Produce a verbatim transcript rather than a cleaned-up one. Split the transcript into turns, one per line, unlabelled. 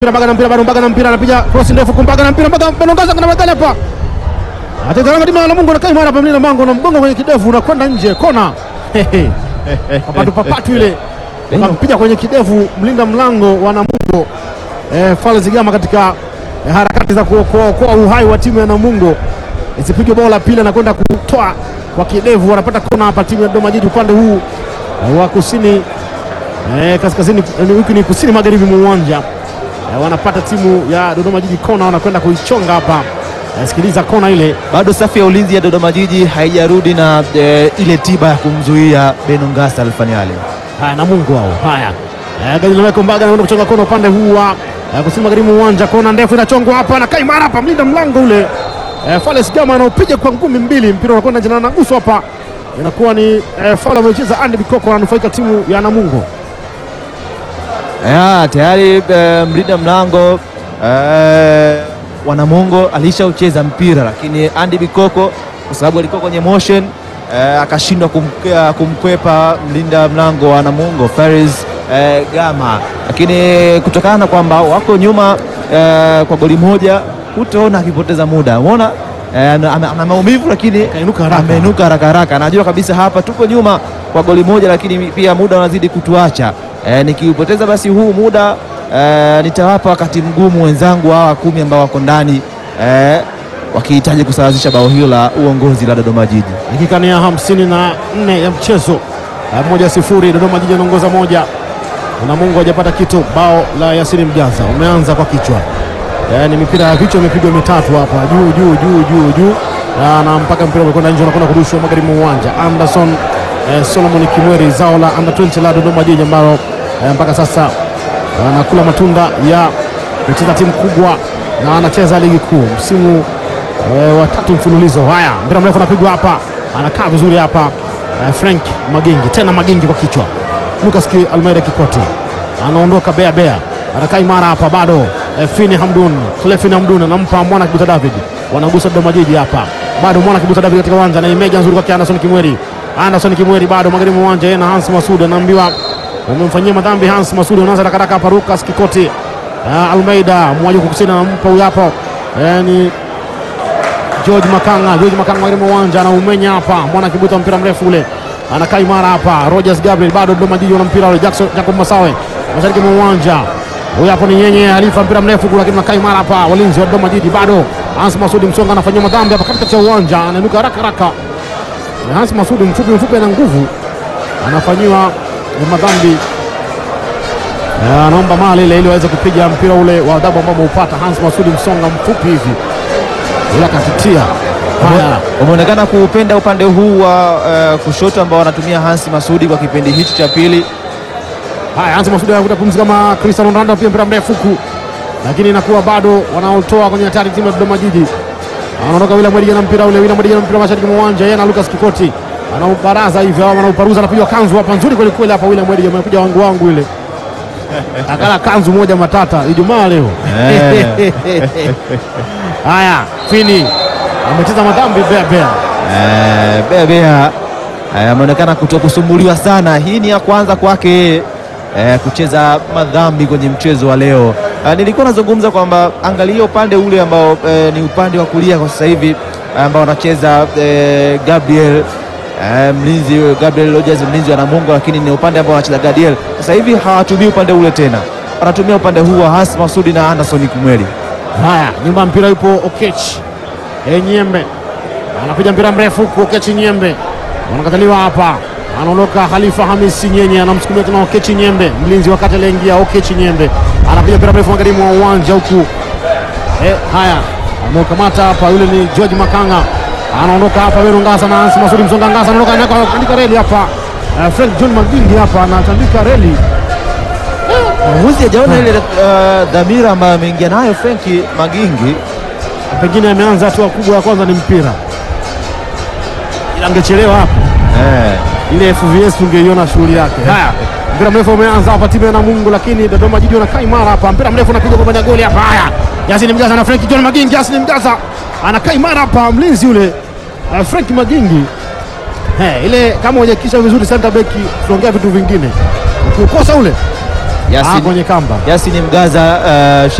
mpira na mpira bado mpaka na mpira anapiga cross ndefu kumpaka na mpira mpaka Benongaza kana magali hapa. Atatazama timu ya Namungo na kai mara hapa mlinda mlango na mgongo kwenye kidevu unakwenda nje kona. Papatu papatu ile. Anampiga kwenye kidevu mlinda mlango wa Namungo. Eh, Fales Gama katika eh, harakati za kuokoa uhai wa timu ya Namungo. Isipige bola pili na kwenda kutoa kwa kidevu, wanapata kona hapa timu ya Dodoma Jiji upande huu eh, wa kusini eh, kaskazini huku ni kusini magharibi mwa uwanja. Eh, wanapata timu ya Dodoma Jiji kona, wanakwenda kuichonga hapa. Eh, sikiliza kona ile.
Bado safu ya ulinzi ya Dodoma Jiji haijarudi na eh, ile tiba ya kumzuia Benongasa Alfanyale.
Haya Namungo hao. Haya. Eh, gari laweka mbaga anaenda kuchonga kona upande huu wa eh, kusini magharibi mwa uwanja. Kona ndefu inachongwa hapa na kai mara hapa mlinda mlango ule. Eh, Fales Gama anaopiga kwa ngumi mbili, mpira unakwenda nje na anaguswa hapa. Inakuwa ni eh, foul amecheza Andy Bikoko, ananufaika timu ya Namungo.
Ya, tayari e, mlinda mlango e, wa Namungo alishaucheza mpira, lakini Andy Bikoko kwa sababu alikuwa kwenye motion e, akashindwa kumkea, kumkwepa mlinda mlango wa Namungo Faris e, Gama, lakini kutokana na kwamba wako nyuma e, kwa goli moja utaona akipoteza muda. Umeona ana maumivu lakini ameinuka haraka haraka, anajua kabisa hapa tuko nyuma kwa goli moja, lakini pia muda unazidi kutuacha. E, nikiupoteza basi huu muda e, nitawapa wakati mgumu wenzangu hawa kumi ambao wako ndani e, wakihitaji kusawazisha bao hilo la uongozi la Dodoma Jiji.
Dakika ni ya hamsini na nne ya mchezo, moja sifuri Dodoma Jiji anaongoza moja. Namungo hajapata kitu. Bao la Yasini Mjaza umeanza kwa kichwa. Yaani mipira ya vichwa imepigwa mitatu hapa juu juu juu juu juu na mpaka mpira umekwenda nje, unakwenda kurushwa magharibi mwa uwanja. Anderson eh, Solomon Kimweri, zao la under twenty la Dodoma Jiji ambao eh, mpaka sasa anakula matunda ya kucheza timu kubwa na anacheza ligi kuu msimu eh, wa tatu mfululizo. Haya, mpira mrefu unapigwa hapa, anakaa vizuri hapa eh, Frank Magingi, tena Magingi kwa kichwa. Lucas Almeida Kikoti anaondoka bea bea, anakaa imara hapa bado. E, Fini Hamdun, Clefini Hamdun anampa Mwana Kibuta David. Wanagusa Dodoma Jiji hapa. Bado Mwana Kibuta David katika uwanja na imeja nzuri kwa Anderson Kimweri. Anderson Kimweri bado magharibi mwa uwanja, yeye na Hans Masudi anaambiwa umemfanyia madhambi Hans Masudi. Unaanza haraka hapa Lucas Kikoti. Uh, Almeida mmoja kukusina anampa huyu hapo. Yaani George Makanga, George Makanga magharibi mwa uwanja anaumenya hapa. Mwana Kibuta mpira mrefu ule. Anakaa imara hapa. Rogers Gabriel bado Dodoma Jiji wana mpira ule. Jackson Jacob Masawe mashariki mwa uwanja. Huyu hapo ni Nyenye Halifa, mpira mrefu kule, lakini nakaa imara hapa walinzi wa Dodoma Jiji bado. Hans Masudi Msonga anafanyia madhambi hapa katikati ya uwanja, anainuka haraka haraka. Hans Masudi mfupi mfupi na nguvu anafanyiwa madhambi. Anaomba mali ile ili aweze kupiga mpira ule wa adhabu ambao ameupata. Hans Masudi Msonga mfupi hivi ila kakitia. Haya,
umeonekana kuupenda upande huu wa uh, kushoto ambao wanatumia Hans Masudi kwa kipindi hichi cha pili.
Haya, Hans Masudi anakuja pumzi kama Cristiano Ronaldo, pia mpira mrefu huku, lakini inakuwa bado wanaotoa kwenye hatari timu ya Dodoma Jiji. Anaondoka William Mwediga na mpira ule, William Mwediga na mpira mashariki mwa uwanja, yeye na Lucas Kikoti anaubaraza hivi, au anauparuza, anapiga kanzu hapa nzuri kweli kweli hapa. William Mwediga amekuja wangu wangu ile akala kanzu moja matata Ijumaa leo. Haya, Fini amecheza madhambi bea bea.
Eh, bea bea ameonekana kutokusumbuliwa sana. Hii ni ya kwanza kwake Eh, kucheza madhambi kwenye mchezo wa leo. Eh, nilikuwa nazungumza kwamba angalia upande ule ambao eh, ni upande wa kulia kwa sasa hivi ambao anacheza eh, Gabriel eh, mlinzi Gabriel Rogers, mlinzi wa Namungo, lakini ni upande ambao anacheza Gadiel. Sasa hivi hawatumii upande ule tena, wanatumia upande huu wa Hans Masudi na Anderson Kimweri.
Haya, nyuma mpira yupo Okech e, Nyembe anapiga mpira mrefu huko. Okech Nyembe wanakataliwa hapa. Anaondoka Khalifa Hamisi Nyenye, anamsukumia tena Okechi Nyembe, mlinzi wakati aliingia. Okechi Nyembe anapiga mpira mrefu magharibi mwa uwanja huku. Eh, haya amekamata hapa, yule ni George Makanga. Anaondoka hapa Benongasa na Hans Masudi Msonga. Ngasa anaondoka na kuandika reli hapa. Uh, Frank John Magingi hapa anatandika reli.
Huzi hajaona ile uh, dhamira ambayo ameingia nayo Frank Magingi.
Pengine ameanza hatua kubwa ya kwanza ni mpira. Ila angechelewa hapo.
Eh,
ile F V S ungeiona shughuli yake. Haya, mpira mrefu umeanza hapa timu ya Namungo, lakini Dodoma Jiji wanakaa imara hapa. Mpira mrefu unapigwa kwa banda goli hapa. Haya, Yasini Mgaza na Frank John Magingi. Yasini Mgaza anakaa imara hapa, mlinzi yule uh, Frank Magingi. He, ile kama hujakisha vizuri center back tuongea vitu vingine. Ukikosa ule Ah,
Yasin,
kwenye kamba
Yasin Mgaza uh,